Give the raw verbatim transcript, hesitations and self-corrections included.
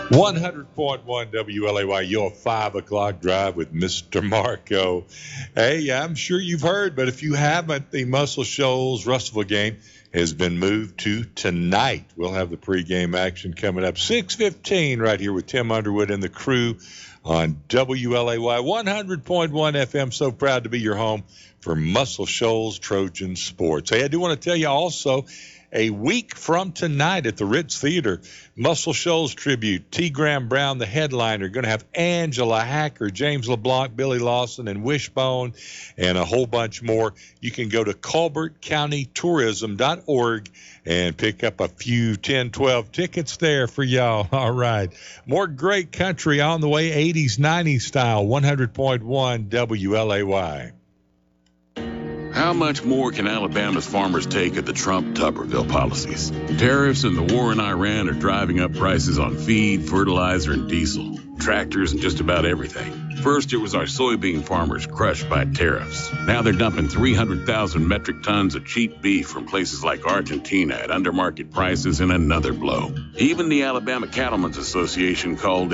one hundred point one W L A Y, your five o'clock drive with Mister Marco. Hey, I'm sure you've heard, but if you haven't, the Muscle Shoals Russellville game has been moved to tonight. We'll have the pregame action coming up six fifteen right here with Tim Underwood and the crew on W L A Y one hundred point one F M. So proud to be your home for Muscle Shoals Trojan Sports. Hey, I do want to tell you also, a week from tonight at the Ritz Theater, Muscle Shoals tribute. T. Graham Brown, the headliner, going to have Angela Hacker, James LeBlanc, Billy Lawson, and Wishbone, and a whole bunch more. You can go to colbert county tourism dot org and pick up a few ten, twelve tickets there for y'all. All right. More great country on the way, eighties, nineties style, one hundred point one W L A Y. How much more can Alabama's farmers take of the Trump-Tuberville policies? Tariffs and the war in Iran are driving up prices on feed, fertilizer, and diesel, tractors, and just about everything. First, it was our soybean farmers crushed by tariffs. Now they're dumping three hundred thousand metric tons of cheap beef from places like Argentina at undermarket prices in another blow. Even the Alabama Cattlemen's Association called